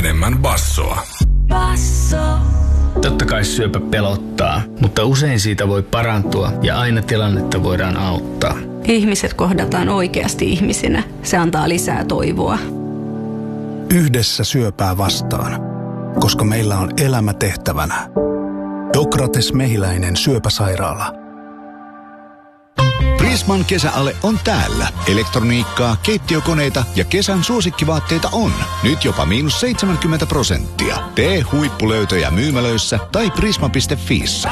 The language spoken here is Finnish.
enemmän bassoa. Basso. Totta kai syöpä pelottaa, mutta usein siitä voi parantua ja aina tilannetta voidaan auttaa. Ihmiset kohdataan oikeasti ihmisinä. Se antaa lisää toivoa. Yhdessä syöpää vastaan, koska meillä on elämä tehtävänä. Dokrates Mehiläinen syöpäsairaala. Prisman kesäale on täällä. Elektroniikkaa, keittiökoneita ja kesän suosikkivaatteita on. Nyt jopa -70%. Tee huippulöytöjä myymälöissä tai prisma.fiissä.